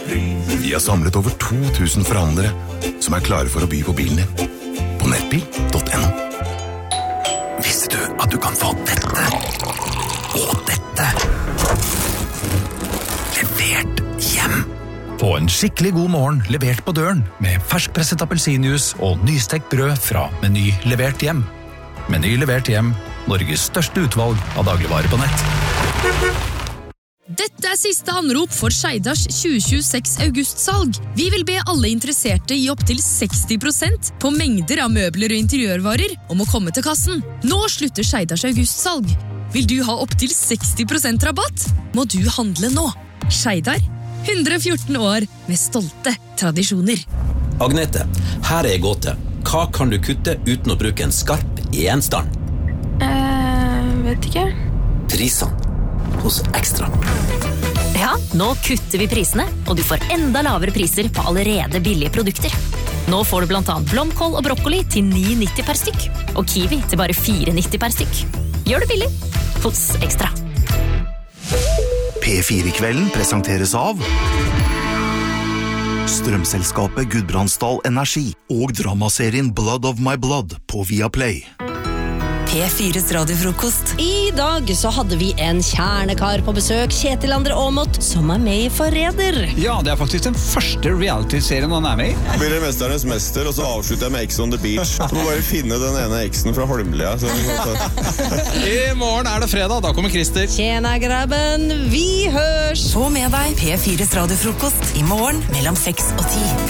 Vi har samlet over 2000 forhandlere som klare for å by på bilen din. På nettbil.no. Visste du at du kan få dette og dette levert hjem? Få en skikkelig god morgen levert på døren med ferskpresset appelsinjuice og nystekt brød fra Meny levert hjem. Meny levert hjem, Norges største utvalg av dagligvarer på nett. Dette siste anrop for Skeidars 2026 augustsalg. Vi vil be alle interesserte i opp til 60% på mengder av møbler og interiørvarer om å komme til kassen. Nå slutter Skeidars augustsalg. Vil du ha opp til 60% rabatt? Må du handle nå. Skeidar, 114 år med stolte tradisjoner. Agnete, her gåte. Hva kan du kutte uten å bruke en skarp gjenstand? Vet ikke. Prisene hos Ekstra. Ja, nå kutter vi prisene, og du får enda lavere priser på allerede billige produkter. Nå får du blant annet blomkål og brokkoli til 9,90 per stykk, og kiwi til bare 4,90 per stykk. Gjør det billig hos Ekstra. P4-kvelden presenteres av strømselskapet Gudbrandsdal Energi og dramaserien Blood of My Blood på Viaplay. P4s radiofrokost. I dag så hadde vi en kjernekar på besøk, Kjetil André Aamodt, som med i Forræder. Ja, det faktisk den første reality-serien han med i. Blir det Mesternes mester, og så avslutter jeg med Ex on the Beach. Du må bare finne den ene eksen fra Holmlia. I morgen det fredag, da kommer Christer. Tjena, grabben, vi hørs! Få med deg P4s radiofrokost i morgen mellom 6 og 10.